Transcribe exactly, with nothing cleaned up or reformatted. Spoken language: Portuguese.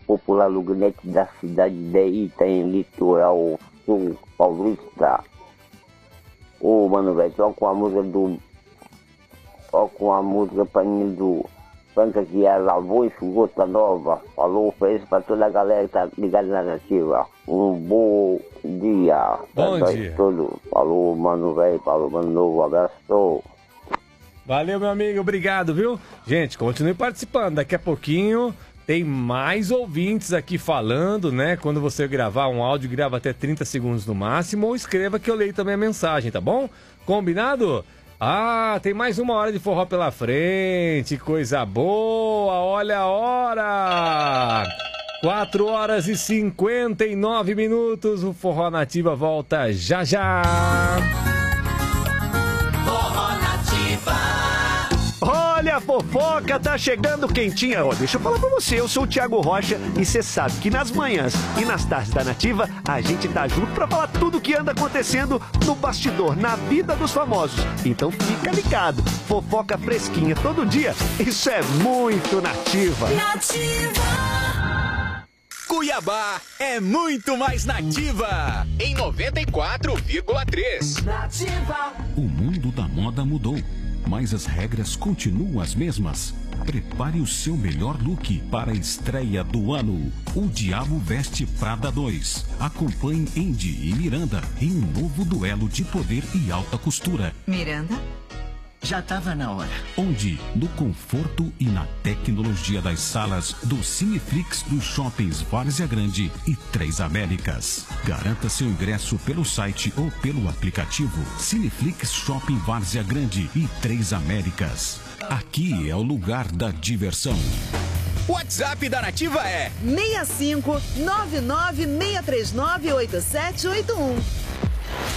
popular luganete da cidade de Itaim, litoral sul paulista. Ô, mano, velho, toca uma música do... Toca uma música pra mim do... Franca, que é Lavou e Gota Nova. Falou, fez pra toda a galera que tá ligada na Nativa. Um bom dia. Bom pra dia. Todo. Falou, mano, velho. Falou, mano, novo. Abraço. Valeu, meu amigo. Obrigado, viu? Gente, continue participando. Daqui a pouquinho tem mais ouvintes aqui falando, né? Quando você gravar um áudio, grava até trinta segundos no máximo. Ou escreva que eu leio também a mensagem, tá bom? Combinado? Ah, tem mais uma hora de forró pela frente, coisa boa, olha a hora! quatro horas e cinquenta e nove minutos, o Forró Nativa volta já já! Forró Nativa. Olha, a fofoca tá chegando quentinha. Ó, deixa eu falar pra você, eu sou o Thiago Rocha e você sabe que nas manhãs e nas tardes da Nativa a gente tá junto pra falar tudo que anda acontecendo no bastidor, na vida dos famosos. Então fica ligado, fofoca fresquinha todo dia, isso é muito Nativa. Nativa. Cuiabá é muito mais Nativa em noventa e quatro vírgula três. Nativa. O mundo da moda mudou, mas as regras continuam as mesmas. Prepare o seu melhor look para a estreia do ano. O Diabo Veste Prada dois. Acompanhe Andy e Miranda em um novo duelo de poder e alta costura. Miranda? Já tava na hora. Onde, no conforto e na tecnologia das salas do Cineflix dos shoppings Várzea Grande e Três Américas. Garanta seu ingresso pelo site ou pelo aplicativo Cineflix Shopping Várzea Grande e Três Américas. Aqui é o lugar da diversão. O WhatsApp da Nativa é seis cinco nove nove seis três nove oito sete oito um.